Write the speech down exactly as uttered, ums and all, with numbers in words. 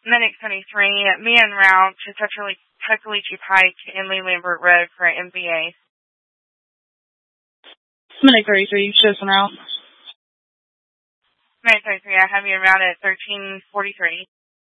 Medic twenty-three, me en route to Tuckaleechee Pike and Lee Lambert Road for M V A. Medic thirty-three, shows en route. Medic thirty-three, I have you en route at thirteen forty-three.